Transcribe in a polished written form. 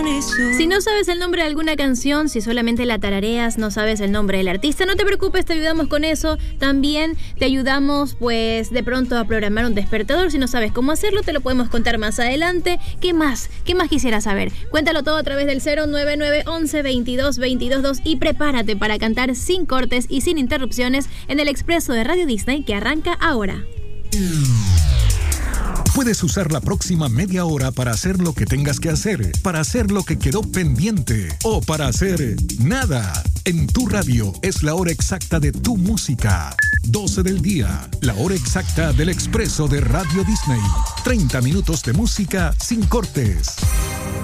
Si no sabes el nombre de alguna canción, si solamente la tarareas, no sabes el nombre del artista, no te preocupes, te ayudamos con eso. También te ayudamos, pues, de pronto a programar un despertador. Si no sabes cómo hacerlo, te lo podemos contar más adelante. ¿Qué más? ¿Qué más quisieras saber? Cuéntalo todo a través del 099 11 22 22 2 y prepárate para cantar sin cortes y sin interrupciones en el Expreso de Radio Disney que arranca ahora. Puedes usar la próxima media hora para hacer lo que tengas que hacer, para hacer lo que quedó pendiente o para hacer nada. En tu radio es la hora exacta de tu música. 12 del día, la hora exacta del Expreso de Radio Disney. 30 minutos de música sin cortes.